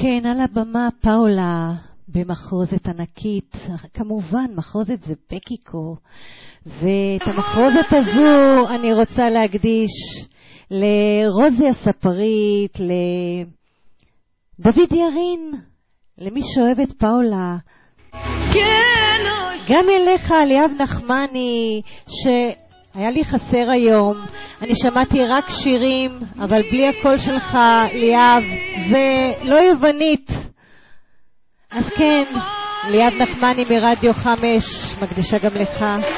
כן, על הבמה פאולה במחרוזת ענקית, כמובן מחרוזת זה בקיקו, ואת המחרוזת הזו אני רוצה להקדיש לרוזי הספרית, לדוד ירין, למי שאוהב את פאולה, גם אליך ליאב נחמני, שהיה לי חסר היום. אני שמעתי רק שירים, אבל בלי הקול שלך ליאב, ולא יוונית. אז כן, ליאב נחמני מרדיו 5 מקדישה גם לך.